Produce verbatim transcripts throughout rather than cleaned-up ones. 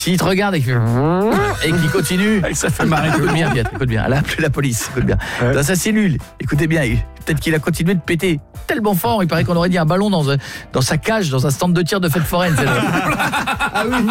S'il te regarde et qu'il et qu'il continue, ça fait marrer. Écoute bien, bien, écoute bien. Elle a appelé la police, écoute bien. Ouais. Dans sa cellule, écoutez bien, peut-être qu'il a continué de péter tellement fort, il paraît qu'on aurait dit un ballon dans, dans sa cage, dans un stand de tir de fête foraine. Ah oui.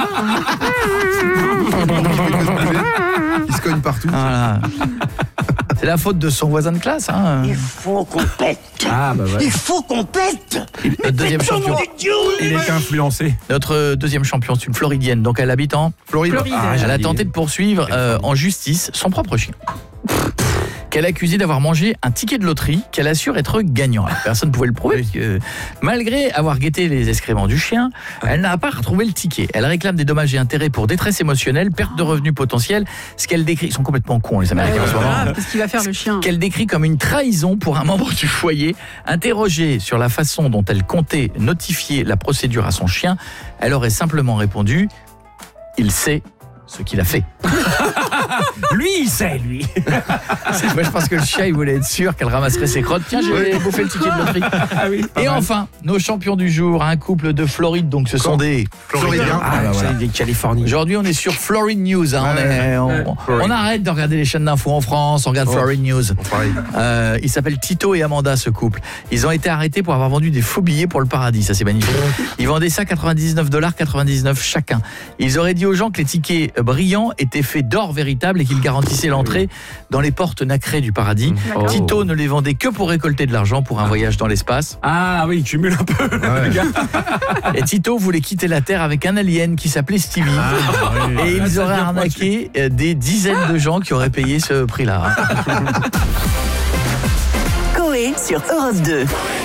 Il se cogne partout. Voilà. C'est la faute de son voisin de classe. Hein. Il faut qu'on pète. Ah, bah ouais. Il faut qu'on pète. Notre deuxième champion. Il est influencé. Notre deuxième champion, c'est une Floridienne. Donc elle habite en Floride. Floride. Ah, elle a tenté de poursuivre euh, en justice son propre chien, qu'elle a accusé d'avoir mangé un ticket de loterie qu'elle assure être gagnant. Alors, personne ne pouvait le prouver, parce que malgré avoir guetté les excréments du chien, elle n'a pas retrouvé le ticket. Elle réclame des dommages et intérêts pour détresse émotionnelle, perte de revenus potentiels, ce qu'elle décrit, ils sont complètement cons les Américains en ce moment. Qu'est-ce qu'il va faire le chien ? Qu'elle décrit comme une trahison pour un membre du foyer. Interrogée sur la façon dont elle comptait notifier la procédure à son chien, elle aurait simplement répondu « Il sait ce qu'il a fait ». Lui, il sait, lui. Moi, je pense que le chien, il voulait être sûr qu'elle ramasserait ses crottes. Tiens, j'ai bouffé le ticket de loterie. Ah oui, et mal. Enfin, nos champions du jour, un couple de Floride, donc ce sont des Floridiens. Ah, bah, voilà. Des Californiens. Aujourd'hui, on est sur Floride News. Hein. Ouais, on, est, on, ouais. on arrête de regarder les chaînes d'infos en France, on regarde Oh. Floride News. Pareil. Euh, ils s'appellent Tito et Amanda, ce couple. Ils ont été arrêtés pour avoir vendu des faux billets pour le paradis. Ça, c'est magnifique. Ils vendaient ça quatre-vingt-dix-neuf dollars quatre-vingt-dix-neuf chacun. Ils auraient dit aux gens que les tickets brillants étaient faits d'or véritable et qu'ils garantissaient l'entrée dans les portes nacrées du paradis. Oh. Tito ne les vendait que pour récolter de l'argent pour un voyage dans l'espace. Ah oui, il cumule un peu. Ouais. Le gars. Et Tito voulait quitter la Terre avec un alien qui s'appelait Stevie. Ah, Et ils Ça auraient devient arnaqué euh, des dizaines de gens qui auraient payé ce prix-là. Coé sur Europe deux.